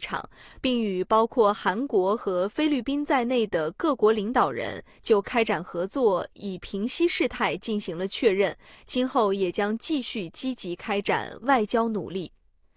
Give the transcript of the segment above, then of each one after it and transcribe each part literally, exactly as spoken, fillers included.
场，并与包括韩国和菲律宾在内的各国领导人就开展合作以平息事态进行了确认，今后也将继续积极开展外交努力。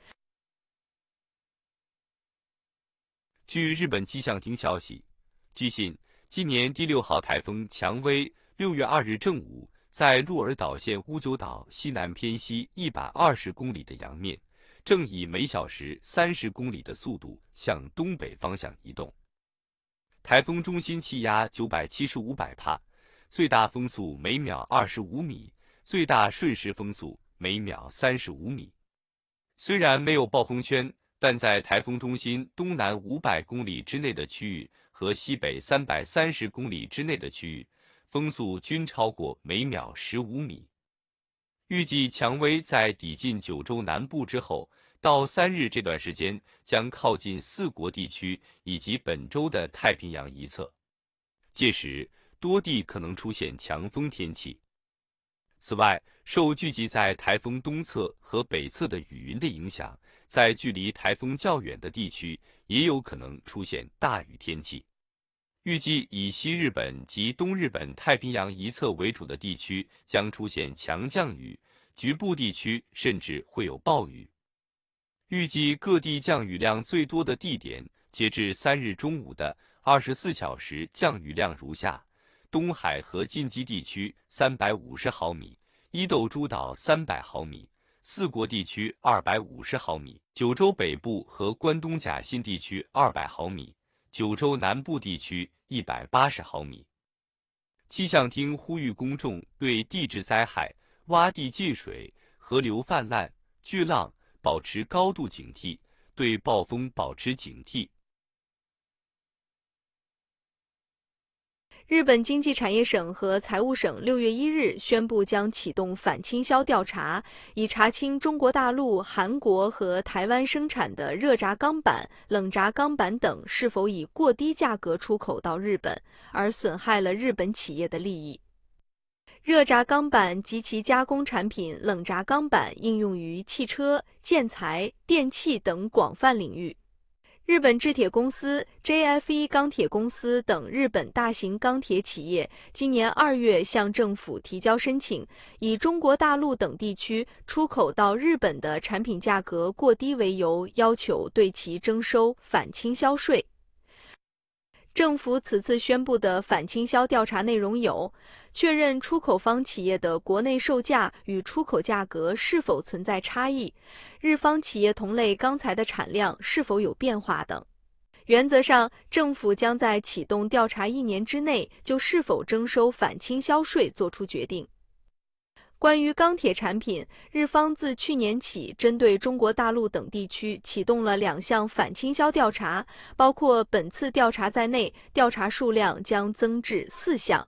据日本气象厅消息，据悉，今年第六号台风蔷薇六月二日正午，在鹿儿岛县乌九岛西南偏西一百二十公里的洋面，正以每小时三十公里的速度向东北方向移动。台风中心气压九百七十五百帕，最大风速每秒二十五米，最大瞬时风速每秒三十五米。虽然没有暴风圈，但在台风中心东南五百公里之内的区域和西北三百三十公里之内的区域，风速均超过每秒十五米。预计蔷薇在抵近九州南部之后，到三日这段时间将靠近四国地区以及本州的太平洋一侧，届时多地可能出现强风天气。此外，受聚集在台风东侧和北侧的雨云的影响，在距离台风较远的地区也有可能出现大雨天气。预计以西日本及东日本太平洋一侧为主的地区将出现强降雨，局部地区甚至会有暴雨。预计各地降雨量最多的地点，截至三日中午的二十四小时降雨量如下：东海和近畿地区三百五十毫米，伊豆诸岛三百毫米，四国地区二百五十毫米，九州北部和关东甲信地区二百毫米，九州南部地区一百八十毫米。气象厅呼吁公众对地质灾害、洼地进水、河流泛滥、巨浪保持高度警惕，对暴风保持警惕。 日本经济产业省和财务省六月一日宣布将启动反倾销调查，以查清中国大陆、韩国和台湾生产的热轧钢板、冷轧钢板等是否以过低价格出口到日本，而损害了日本企业的利益。热轧钢板及其加工产品冷轧钢板应用于汽车、建材、电器等广泛领域。日本制铁公司、J F E 钢铁公司等日本大型钢铁企业今年二月向政府提交申请，以中国大陆等地区出口到日本的产品价格过低为由，要求对其征收反倾销税。政府此次宣布的反倾销调查内容有：确认出口方企业的国内售价与出口价格是否存在差异，日方企业同类钢材的产量是否有变化等。原则上，政府将在启动调查一年之内就是否征收反倾销税作出决定。关于钢铁产品，日方自去年起针对中国大陆等地区启动了两项反倾销调查，包括本次调查在内，调查数量将增至四项。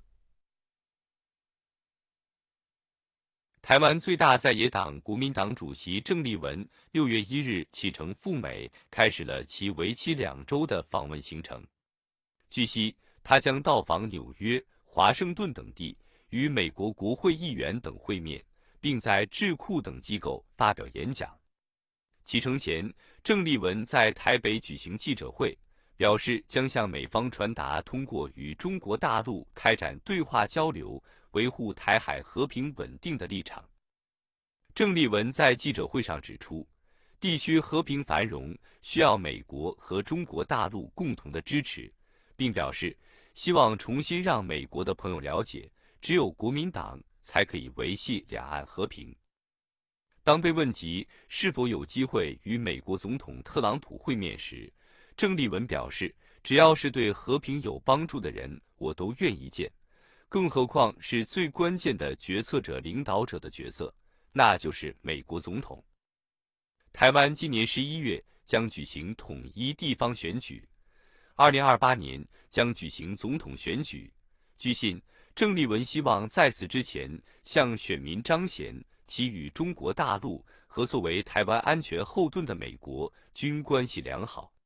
台湾最大在野党国民党主席郑丽文六月一日启程赴美，开始了其为期两周的访问行程。据悉，他将到访纽约、华盛顿等地，与美国国会议员等会面，并在智库等机构发表演讲。启程前，郑丽文在台北举行记者会，表示将向美方传达通过与中国大陆开展对话交流，维护台海和平稳定的立场。郑丽文在记者会上指出，地区和平繁荣需要美国和中国大陆共同的支持，并表示希望重新让美国的朋友了解，只有国民党才可以维系两岸和平。当被问及是否有机会与美国总统特朗普会面时，郑丽文表示，只要是对和平有帮助的人，我都愿意见，更何况是最关键的决策者、领导者的角色，那就是美国总统。台湾今年十一月将举行统一地方选举，二零二八年将举行总统选举。据信，郑丽文希望在此之前向选民彰显其与中国大陆和作为台湾安全后盾的美国均关系良好。